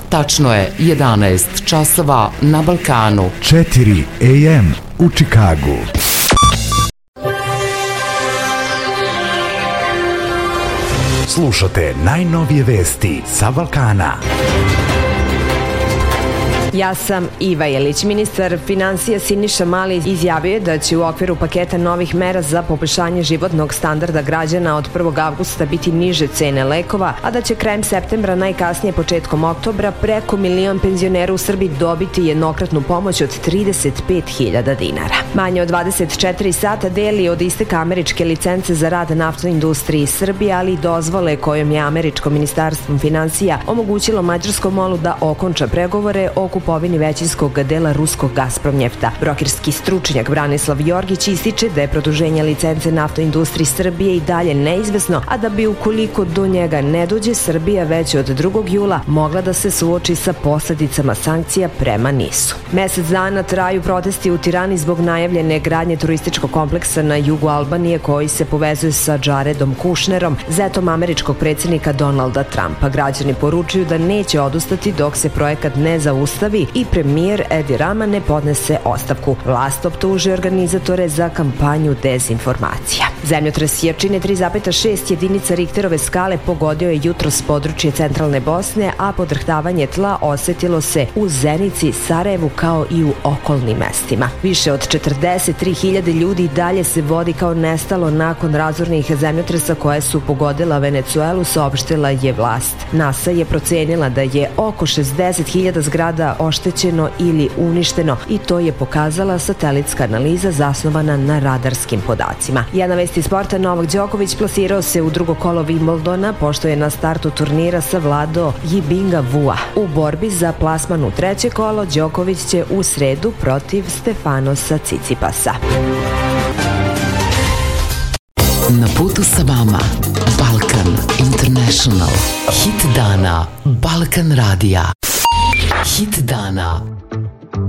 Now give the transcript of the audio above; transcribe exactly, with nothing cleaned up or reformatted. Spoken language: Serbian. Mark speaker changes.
Speaker 1: Tačno je jedanaest časova na Balkanu.
Speaker 2: četiri a m u Čikagu. Slušate najnovije vesti sa Balkana.
Speaker 3: Ja sam Iva Jelić. Ministar finansija Siniša Mali izjavio je da će u okviru paketa novih mera za poboljšanje životnog standarda građana od prvog avgusta biti niže cene lekova, a da će krajem septembra, najkasnije početkom oktobra, preko milion penzionera u Srbiji dobiti jednokratnu pomoć od trideset pet hiljada dinara. Manje od dvadeset četiri sata deli od isteka američke licence za rad naftnoj industriji Srbije, ali i dozvole kojom je američko ministarstvo finansija omogućilo mađarskom molu da okonča pregovore o kupovini većinskog dela ruskog Gazpromnjefta. Brokerski stručnjak Branislav Jorgić ističe da je produženje licence naftnoj industriji Srbije i dalje neizvesno, a da bi ukoliko do njega ne dođe, Srbija već od drugog jula mogla da se suoči sa posledicama sankcija prema Nisu. Mesec dana traju protesti u Tirani zbog najavljene gradnje turističkog kompleksa na jugu Albanije koji se povezuje sa Jaredom Kušnerom, zetom američkog predsjednika Donalda Trumpa. Građani poručuju da neće odustati dok se projekat ne zaustavi i premijer Edi Rama ne podnese ostavku. Vlast optužuje organizatore za kampanju dezinformacija. Zemljotres jačine tri zarez šest jedinica Richterove skale pogodio je jutros područje centralne Bosne, a podrhtavanje tla osetilo se u Zenici, Sarajevu kao i u okolnim mestima. Više od četrdeset tri hiljade ljudi dalje se vodi kao nestalo nakon razornih zemljotresa koje su pogodila Venecuelu, saopštila je vlast. NASA je procenila da je oko šezdeset hiljada zgrada oštećeno ili uništeno i to je pokazala satelitska analiza zasnovana na radarskim podacima. Jedna vest iz sporta: Novak Đoković plasirao se u drugo kolo Wimbledona pošto je na startu turnira savladao Yibinga Vua. U borbi za plasman u treće kolo Đoković će u sredu protiv Stefanosa Cicipasa.
Speaker 1: Na putu sa vama Balkan International. Hit dana Balkan radija. Hit dana